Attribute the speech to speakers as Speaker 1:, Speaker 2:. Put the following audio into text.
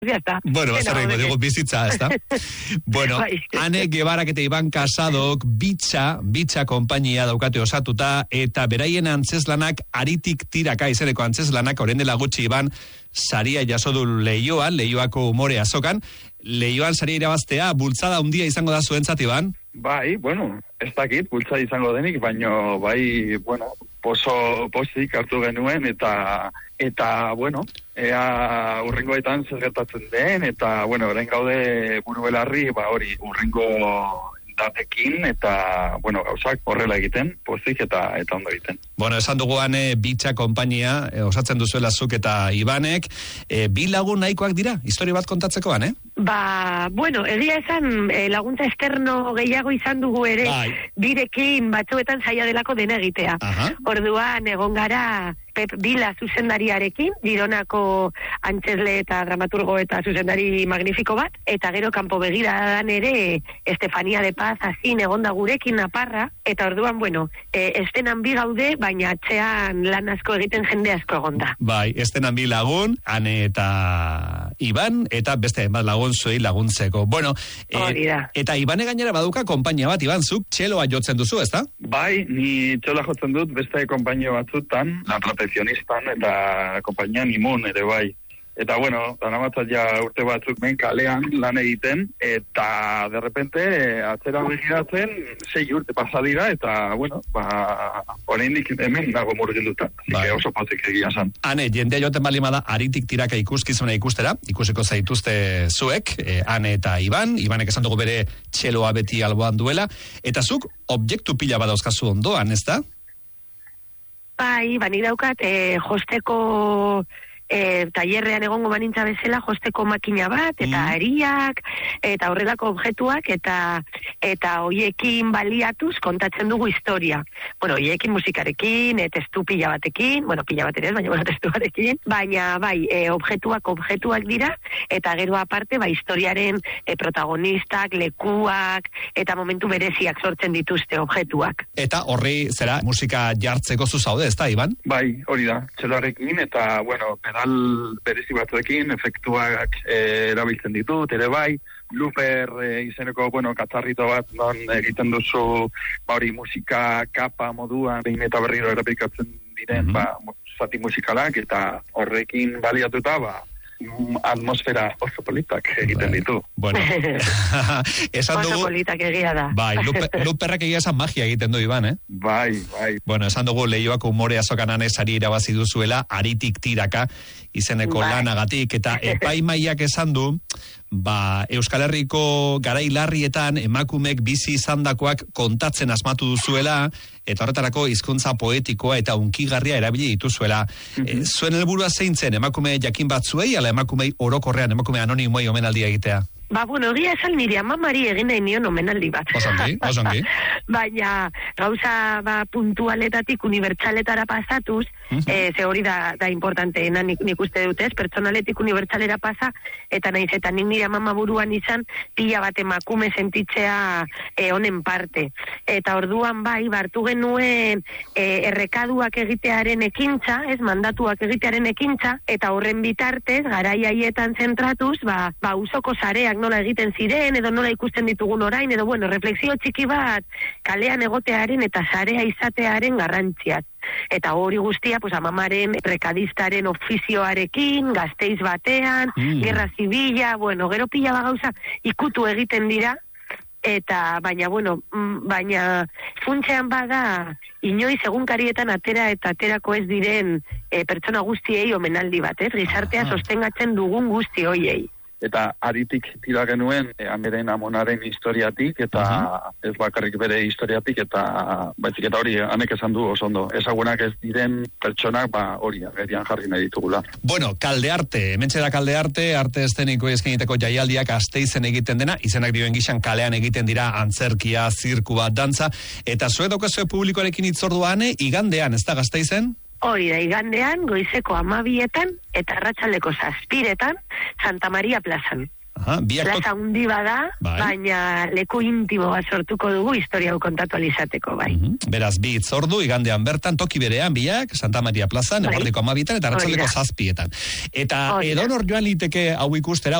Speaker 1: Ya está.
Speaker 2: Bueno, bazarrengo dugu bizitza, ezta? Bueno, Ane Guevarak eta Iban Casadok bitxa konpainia daukate osatuta, eta beraien antzeslanak aritik tiraka izeneko antzeslanak orain dela gutxi Iban saria jaso du Leioako umore azokan. Leioan saria irabaztea bultzada handia izango da zuentzat, Iban?
Speaker 3: Bai, bueno, ez dakit bultzada izango denik, baino bai, bueno, pozik hartu genuen eta bueno, ea urrengoetan zer gertatzen den, eta bueno, orain gaude buru belarri, hori urrengo datekin, eta bueno, gauzak horrela egiten, pozik eta ondo egiten.
Speaker 2: Bueno, esan duguan bitxa konpainia osatzen duzuela zuk eta Ibanek, bi lagun nahikoak dira, historia bat kontatzekoan,
Speaker 1: Bueno, egia esan laguntza esterno gehiago izan dugu ere, birekin batzuetan zaila delako dena egitea. Orduan egon gara Pep Vila zuzendariarekin, Gironako antzesle eta dramaturgo eta zuzendari magnifiko bat, eta gero kanpo begiradan ere Estefania de Paz azin egonda gurekin naparra, eta orduan, bueno, estenan bi gaude, baina atzean lan asko egiten jende asko egonda.
Speaker 2: Bai, estenan bi lagun, Ane eta Iban, eta beste bat lagun zuei laguntzeko. Bueno, eta Ibane gainera baduka konpainia bat, Iban, zuk txeloa jotzen duzu, ezta?
Speaker 3: Bai, ni txeloa jotzen dut beste konpainia batzutan, Trapezionistan eta konpainia Nimun ere bai. Eta bueno, danamatzat ja urte batzuk men kalean lan egiten, eta de repente atzera begiratzen 6 urte pasa dira, eta bueno, oraindik hemen nago murgilduta. Así que oso pozik egia san.
Speaker 2: Ane, jendea joaten balima da aritik tiraka ikuskizuna ikustera, ikusiko zaituzte zuek, Ane eta Ibanek esan dugu bere txeloa beti alboan duela, eta zuk objektu pila badauzkazu ondoan, ezta?
Speaker 1: Bai, bani daukat, josteko tailerrean egongo banintza bezala, josteko makina bat, eta ariak, eta horrelako objektuak, eta hoiekin baliatuz kontatzen dugu historia. Bueno, hoiekin musikarekin, testu pila batekin, bueno, pila bat ere ez, baina testu batekin, baina bai, objektuak dira, eta gero aparte, historiaren protagonistak, lekuak, eta momentu bereziak sortzen dituzte objektuak.
Speaker 2: Eta horri, zera, musika jartzeko zuzaude, ez da, Iban?
Speaker 3: Bai, hori da, txeloarekin, eta, bueno, pedal berezi batzuekin, efektuak erabiltzen ditut, ere bai, looper izeneko, bueno, katzarrito bat non egiten duzu, hori musika kapa moduan, behin eta berriro erapikatzen diren, zati musikalak, eta horrekin baliatuta, atmosfera oso politak egiten ditu.
Speaker 2: Bueno, esan dugu...
Speaker 1: Oso politak egia da.
Speaker 2: Bai, luperrak egia esan magia egiten du, Iban,
Speaker 3: Bai.
Speaker 2: Bueno, esan dugu Leioako umore azokan sari irabazi duzuela, aritik tiraka, izeneko lanagatik, eta epaimaiak esan du, Euskal Herriko garai larrietan emakumek bizi izandakoak kontatzen asmatu duzuela, eta horretarako hizkuntza poetikoa eta unkigarria erabili dituzuela. Zuen helburua zein zen, emakume jakin batzuei, ala emakumei orokorrean, emakume anonimoei omenaldia egitea?
Speaker 1: Bueno, egia esan nire amamari egin nahi nion omenaldi bat.
Speaker 2: Osongi.
Speaker 1: Baina, gauza puntualetatik unibertsaletara pasatuz, ze hori da importanteena nik uste dut ez, pertsonaletik unibertsalera pasa, eta nahiz eta nik nire amama buruan izan, pila bat emakume sentitzea honen parte. Eta orduan bartu genuen errekaduak egitearen ekintza, mandatuak egitearen ekintza, eta horren bitartez, garai haietan zentratuz, usoko sareak nola egiten ziren, edo nola ikusten ditugun orain, edo bueno, refleksio txiki bat kalean egotearen eta sarea izatearen garrantziaz. Eta hori guztia, amamaren rekadistaren ofizioarekin, Gasteiz batean, Gerra Zibila, bueno, gero pila gauza ikutu egiten dira, eta baina funtsean bada inoiz egunkarietan atera eta aterako ez diren pertsona guztiei omenaldi bat, gizartea sostengatzen dugun guzti hoiei.
Speaker 3: Eta aritik tira genuen ameren amonaren historiatik, eta ez bakarrik bere historiatik, eta baizik eta hori anek esan du oso ondo. Ezagunak ez diren pertsonak hori agerian jarri nahi ditugula.
Speaker 2: Bueno, Kaldearte, hementxe da Kaldearte, arte eszeniko eskeniteko jaialdiak Gasteizen egiten dena, izenak dioen gixan kalean egiten dira antzerkia, zirku bat, dantza, eta zuedoko publikoarekin itzorduan, igandean, ez da Gasteizen?
Speaker 1: Hori da, igandean, goizeko 12etan eta arratsaldeko 7etan, Santa Maria plazan. Plaza hundi bada, baina leku intimo bat sortuko dugu historia hau kontatu alizateko, bai.
Speaker 2: Beraz, 2 hitzordu, igandean bertan, toki berean, biak, Santa Maria plazan, eguerdiko 12 eta arratsaldeko 7. Eta edonor joan liteke hau ikustera,